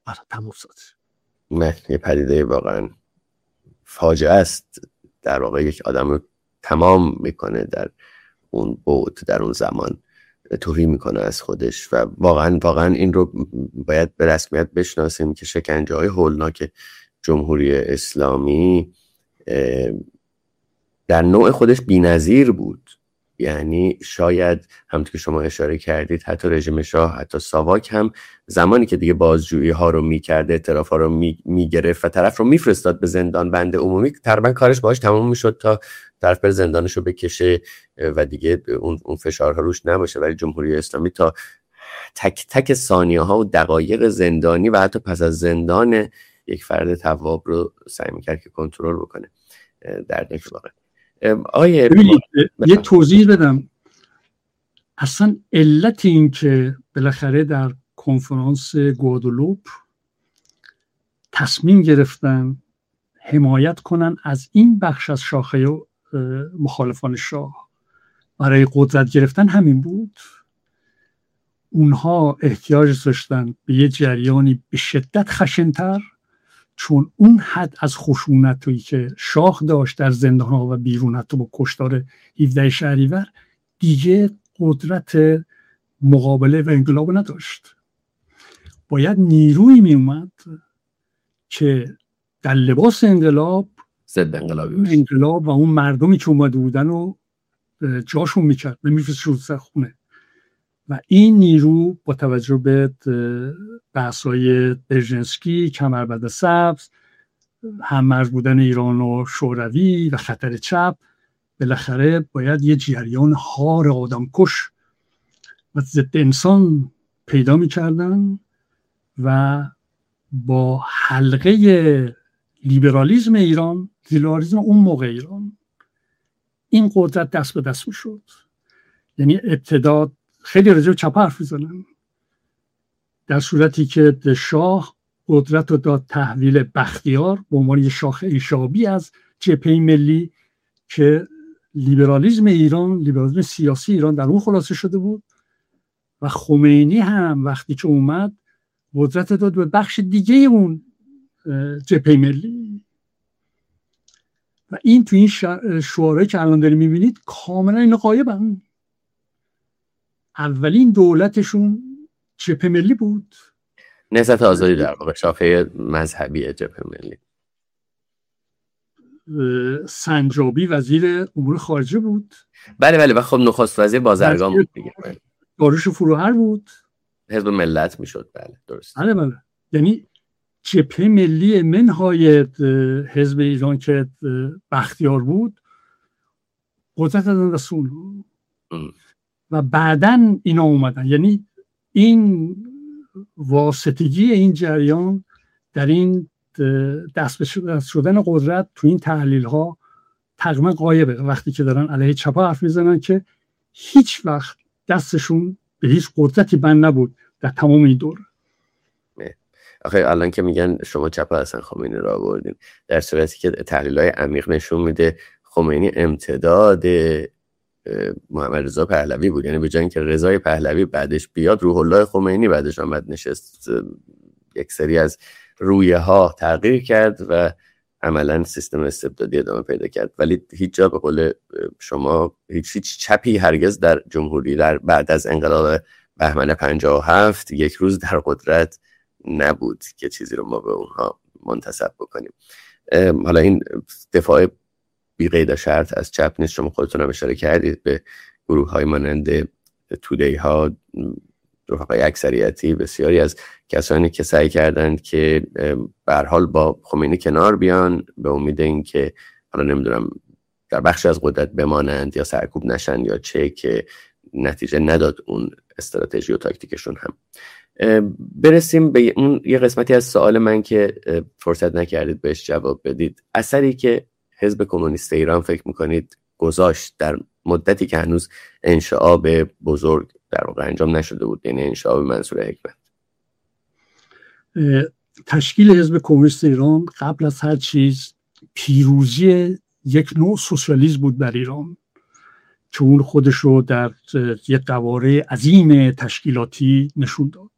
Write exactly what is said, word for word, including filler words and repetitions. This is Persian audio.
آره تمام شد. نه یه پدیده واقعا فاجعه است، در واقع یک آدم رو تمام میکنه در اون بعد، در اون زمان توهین میکنه از خودش و واقعا واقعا این رو باید به رسمیت بشناسیم که شکنجه های هولناک جمهوری اسلامی در نوع خودش بی‌نظیر بود. یعنی شاید همونطور که شما اشاره کردید حتی رژیم شاه، حتی ساواک هم زمانی که دیگه بازجویی ها رو میکرده، اعتراف ها رو میگرفت و طرف رو میفرستاد به زندان بند عمومی، تقریبا کارش باهاش تمام میشد تا طرف بر زندانش رو بکشه و دیگه اون اون فشارها روش نباشه. ولی جمهوری اسلامی تا تک تک ثانیه ها و دقایق زندانی و حتی پس از زندان یک فرد تواب رو سعی میکرد که کنترل بکنه. در نتیجه واقعا آیه ببینید یه توضیح بدم. اصلا علت این که بالاخره در کنفرانس گوادلوپ تصمیم گرفتن حمایت کنن از این بخش از شاخه مخالفان شاه برای قدرت گرفتن همین بود. اونها احتیاج داشتن به یه جریانی به شدت خشن‌تر، چون اون حد از خشونتی که شاه داشت در زندان‌ها و بیرون حتی با کشتار هفدهم شهریور دیگه قدرت مقابله و انقلاب نداشت. باید نیروی می اومد که در لباس انقلاب ضد انقلابی انقلاب و اون مردمی که اومده بودن رو جاشون میکرد و میفرستاد خونه. و این نیرو با توجه به بحث‌های برژنسکی، کمربند سبز، هم‌مرز بودن ایران و شوروی و خطر چپ، بالاخره باید یه جریان هار آدمکش و ضد انسان پیدا می‌کردن و با حلقه لیبرالیسم ایران، لیبرالیسم اون موقع ایران، این قدرت دست به دست می‌شد. یعنی ابتدا خیلی راجع به چپ حرف می‌زنن، در صورتی که شاه قدرت رو داد تحویل بختیار به عنوان یه شاخه ایشابی از جبهه ملی که لیبرالیسم ایران، لیبرالیسم سیاسی ایران در اون خلاصه شده بود. و خمینی هم وقتی که اومد قدرت داد به بخش دیگه اون جبهه ملی. و این تو این شعارهایی که الان دارید می‌بینید کاملا اینا غایبن. اولین دولتشون جبهه ملی بود، نهضت آزادی، در واقع شاخه مذهبی جبهه ملی. سنجابی وزیر امور خارجه بود. بله بله. و خب نخست وزیر بازرگان بود دیگه. داریوش فروهر بود، حزب ملت میشد. بله درست. بله بله. یعنی جبهه ملی منهای حزب ایران که بختیار بود قدرت دادن رسول و بعدن اینا اومدن. یعنی این واسطگی این جریان در این دست به شدن قدرت تو این تحلیل ها تقریبا غایبه. وقتی که دارن علیه چپا حرف میزنن که هیچ وقت دستشون به هیچ قدرتی بند نبود در تمام این دور. آخه الان که میگن شما چپا حسن خمینی را آوردین، در صورتی که تحلیل‌های عمیق نشون میده خمینی امتداد محمد رضا پهلوی بود. یعنی به جای اینکه رضای پهلوی بعدش بیاد، روح الله خمینی بعدش آمد نشست، یک سری از رویه ها تغییر کرد و عملا سیستم استبدادی ادامه پیدا کرد. ولی هیچ جا به قول شما هیچ هیچ چپی هرگز در جمهوری در بعد از انقلاب بهمن پنجاه و هفت یک روز در قدرت نبود که چیزی رو ما به اونها منتسب بکنیم. حالا این دفاع بی قید و شرط از چپ نیست. شما خودتون هم اشاره کردید به گروه های مانند تودی ها، رفقای اکثریتی، بسیاری از کسانی که سعی کردند که به هر حال با خمینی کنار بیان به امید این که حالا نمیدونم در بخش از قدرت بمانند یا سرکوب نشن یا چه، که نتیجه نداد اون استراتژی و تاکتیکشون هم. برسیم به اون یه قسمتی از سوال من که فرصت نکردید بهش جواب بدید. اثری که حزب کمونیست ایران فکر میکنید گذاشت در مدتی که هنوز انشعاب بزرگ در واقع انجام نشده بود، یعنی انشعاب منصور حکمت؟ تشکیل حزب کمونیست ایران قبل از هر چیز پیروزی یک نوع سوسیالیسم بود در ایران که اون خودش رو در یک قواره عظیم تشکیلاتی نشون داد.